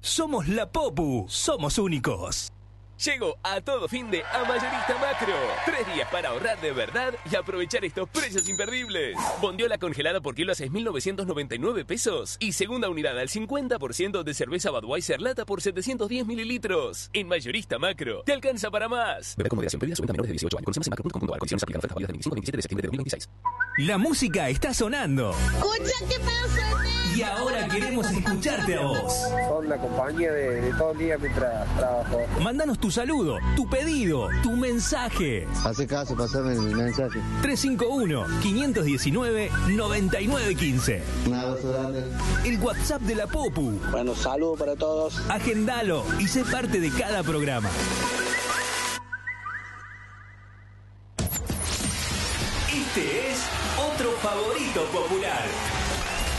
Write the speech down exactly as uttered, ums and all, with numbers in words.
Somos la Popu, somos únicos. Llegó a todo fin de a Mayorista Macro. Tres días para ahorrar de verdad y aprovechar estos precios imperdibles. Bondiola congelada por kilo a seis mil novecientos noventa y nueve pesos. Y segunda unidad al cincuenta por ciento de cerveza Budweiser lata por setecientos diez mililitros. En Mayorista Macro, te alcanza para más. Beber con moderación, prohibida su venta a menores de dieciocho años. Consume en macro punto com punto a r. Condiciones aplican. Ofertas válidas del veinticinco al veintisiete de septiembre de dos mil veintiséis. La música está sonando. Escucha qué pasa. Y ahora queremos escucharte a vos. Son la compañía de, de todo el día mientras trabajo. Mándanos tu saludo, tu pedido, tu mensaje. Hace caso, pasame el mensaje. tres cinco uno, cinco uno nueve, nueve nueve uno cinco. Un abrazo grande. El WhatsApp de la Popu. Bueno, saludos para todos. Agendalo y sé parte de cada programa.